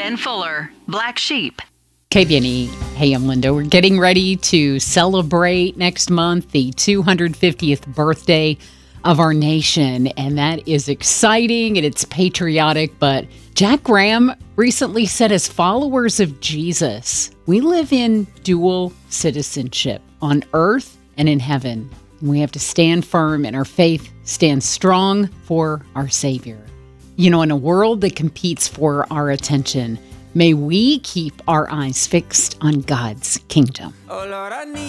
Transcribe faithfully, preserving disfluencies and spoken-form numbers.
Ben Fuller, Black Sheep. K B N E. Hey, I'm Linda. We're getting ready to celebrate next month the two hundred fiftieth birthday of our nation, and that is exciting and it's patriotic. But Jack Graham recently said, as followers of Jesus, we live in dual citizenship on earth and in heaven. We have to stand firm in our faith, stand strong for our Savior. You know, in a world that competes for our attention, may we keep our eyes fixed on God's kingdom. Oh Lord, I need